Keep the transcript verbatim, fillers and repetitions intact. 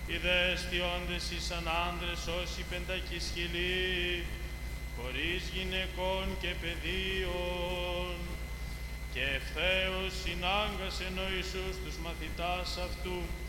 Ιδες τι όντες ήσαν άντρες όσοι πεντακισχυλοί, χωρίς γυναικών και παιδίων. Και ευθέως συνάγκασεν ο Ιησούς τους μαθητάς αυτού,